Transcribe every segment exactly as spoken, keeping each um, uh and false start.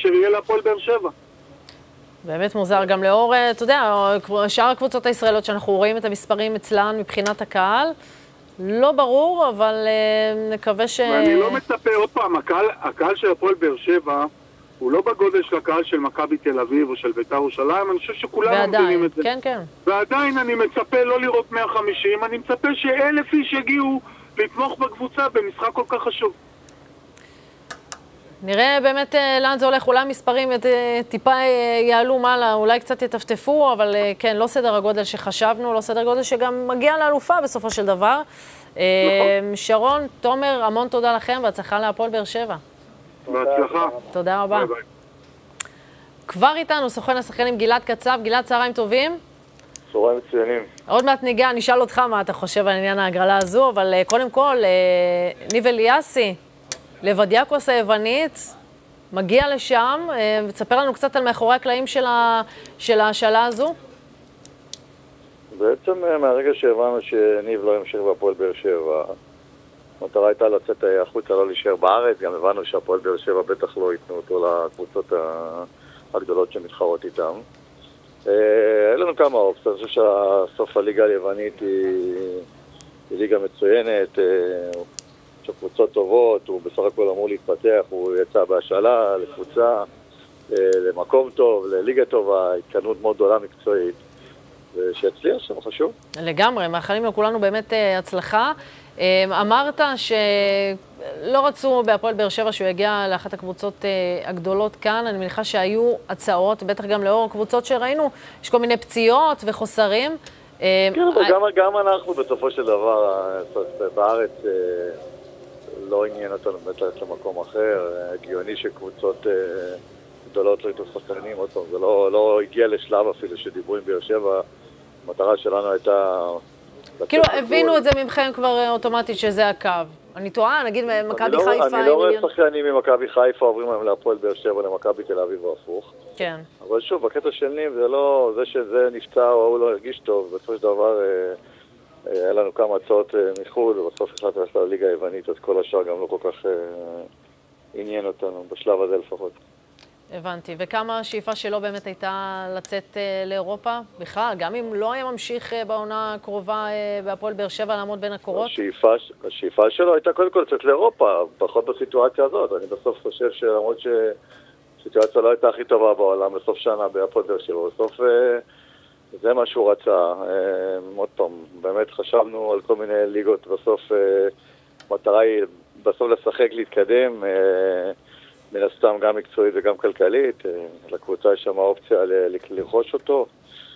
מאשר יהיה להפועל באר שבע. באמת מוזר גם לאור, אתה יודע, שאר הקבוצות הישראליות שאנחנו רואים את המספרים אצלן מבחינת הקהל, לא ברור, אבל נקווה ש... ואני לא מצפה, עוד פעם, הקהל, הקהל של הפועל באר שבע, הוא לא בגודל של הקהל של מכבי תל אביב או של בית"ר ירושלים, אני חושב שכולם מבינים את זה. כן, כן. ועדיין אני מצפה לא לראות מאה וחמישים, אני מצפה שאלף איש יגיעו לתמוך בקבוצה במשחק כל כך חשוב. נראה באמת לאן זה הולך, אולי המספרים טיפה יעלו מעלה, אולי קצת יטפטפו, אבל כן, לא סדר הגודל שחשבנו, לא סדר גודל שגם מגיע לאלופה בסופו של דבר. נכון. שרון, תומר, המון תודה לכם, והצלחה להפועל באר שבע. בהצלחה. תודה רבה. ביי ביי. כבר איתנו סוכן השחקנים גלעד קצב. גלעד, צהריים טובים? צהריים מצוינים. עוד מעט ניגע, נשאל אותך מה אתה חושב על עניין ההגרלה הזו, אבל קודם כל, ניב אליאסי, לודיאקוס היוונית, מגיע לשם, ותספר לנו קצת על מאחורי הקלעים של, ה... של ההשאלה הזו. בעצם מהרגע שהבנו שניב לא ימשיך בהפועל באר שבע, המטרה הייתה לצאת החוצה, לא להישאר בארץ, גם הבנו שהפועל באר שבע בטח לא ייתנו אותו לקבוצות הגדולות שמתחרות איתם. אין לנו כמה אופציות, אני חושב שהסוף הליגה היוונית היא, היא ליגה מצוינת, יש קבוצות טובות, הוא בסך הכל אמור להתפתח, הוא יצא בהשאלה לקבוצה, למקום טוב, לליגה טובה, התקנות מאוד גדולה מקצועית, ושיצליח שם חשוב. לגמרי, מאחלים לו כולנו באמת הצלחה. אמרת שלא רצו בהפועל באר שבע שהוא יגיע לאחת הקבוצות הגדולות כאן, אני מניחה שהיו הצעות, בטח גם לאור קבוצות שראינו, יש כל מיני פציעות וחוסרים. כן, אבל גם, גם אנחנו בסופו של דבר בארץ לא עניין אותנו באמת ללכת למקום אחר, הגיוני שקבוצות גדולות לא יתו שחקנים, עוד פעם, זה לא, לא הגיע לשלב אפילו שדיברו עם באר שבע, המטרה שלנו הייתה... כאילו, הבינו את זה ממכם כבר אוטומטית שזה הקו. אני טועה, נגיד מכבי חיפה... אני לא רואה שחקנים ממכבי חיפה עוברים היום להפועל באר שבע למכבי תל אביב והפוך. כן. אבל שוב, בקטע של ניב זה לא... זה שזה נפצע או הוא לא הרגיש טוב, בסופו של דבר היה לנו כמה הצעות מחו"ל, ובסוף החלטנו ללכת לליגה היוונית, אז כל השאר גם לא כל כך עניין אותנו, בשלב הזה לפחות. הבנתי. וכמה השאיפה שלו באמת הייתה לצאת לאירופה? בכלל, גם אם לא היה ממשיך בעונה הקרובה בהפועל באר שבע לעמוד בין הקורות? השאיפה, השאיפה שלו הייתה קודם כל לצאת לאירופה, פחות בסיטואציה הזאת. אני בסוף חושב שלמרות שהסיטואציה לא הייתה הכי טובה בעולם, בסוף שנה בהפועל באר שבע, בסוף זה מה שהוא רצה. עוד פעם, באמת חשבנו על כל מיני ליגות, בסוף מטרה היא בסוף לשחק, להתקדם, מן הסתם גם מקצועית וגם כלכלית, לקבוצה יש שם האופציה לרכוש אותו.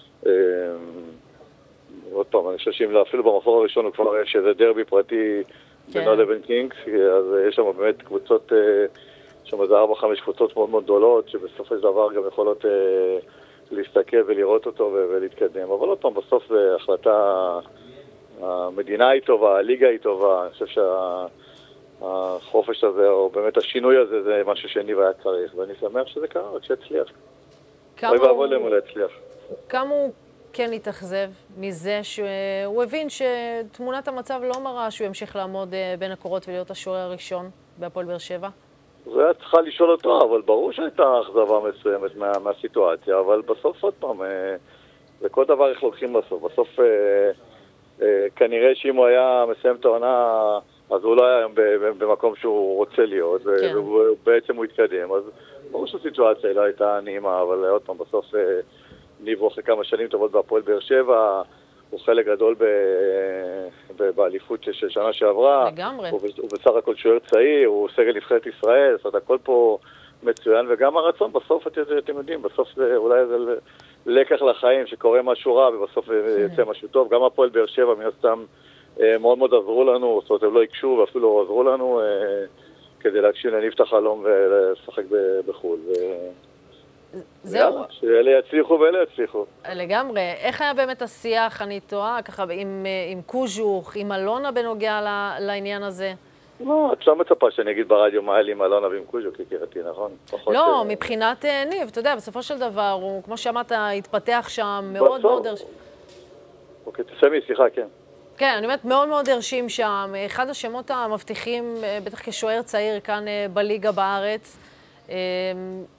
עוד פעם, אני חושב שאם אפילו במחזור הראשון הוא כבר יש איזה דרבי פרטי בינו לבין קינגס, אז יש שם באמת קבוצות, יש שם איזה ארבע חמש קבוצות מאוד מאוד גדולות, שבסופו של דבר גם יכולות להסתכל ולראות אותו ולהתקדם. אבל עוד פעם, בסוף זו החלטה, המדינה היא טובה, הליגה היא טובה, אני חושב שה... החופש הזה, או באמת השינוי הזה, זה משהו שניב היה צריך, ואני שמח שזה קרה, רק שהצליח. אוי ואבוי להם אולי הצליח. כמה הוא כן התאכזב מזה שהוא הבין שתמונת המצב לא מראה שהוא ימשיך לעמוד בין הקורות ולהיות השוער הראשון בהפועל באר שבע? זה היה צריכה לשאול אותו, אבל ברור שהייתה אכזבה מסוימת מה, מהסיטואציה, אבל בסוף עוד פעם, זה כל דבר איך לוקחים בסוף. בסוף כנראה שאם הוא היה מסיים את העונה, אז הוא לא היה היום במקום שהוא רוצה להיות, כן. ובעצם הוא התקדם. אז ברור שהסיטואציה לא הייתה נעימה, אבל עוד פעם, בסוף ניב אחרי כמה שנים טובות בהפועל באר שבע, הוא חלק גדול באליפות של שנה שעברה. לגמרי. הוא, הוא בסך הכל שוער צעיר, הוא סגל נבחרת ישראל, זאת אומרת, הכל פה מצוין, וגם הרצון בסוף, את, אתם יודעים, בסוף זה אולי זה לקח לחיים, שקורה משהו רע, ובסוף יצא משהו טוב. גם הפועל באר שבע, מן הסתם, מאוד מאוד עזרו לנו, זאת אומרת, הם לא יקשו ואפילו עזרו לנו כדי להגשים לניב את החלום ולשחק בחו"ל. זהו. שאלה יצליחו ואלה יצליחו. לגמרי. איך היה באמת השיח, אני טועה, ככה, עם קוז'וך, עם אלונה בנוגע לעניין הזה? לא, את לא מצפה שאני אגיד ברדיו מה היה לי עם אלונה ועם קוז'וך, יקירתי, נכון? לא, מבחינת ניב, אתה יודע, בסופו של דבר, הוא, כמו שאמרת, התפתח שם מאוד מאוד... אוקיי, תסיימי, סליחה, כן. כן, אני אומרת, מאוד מאוד הרשים שם. אחד השמות המבטיחים, בטח כשוער צעיר כאן בליגה בארץ.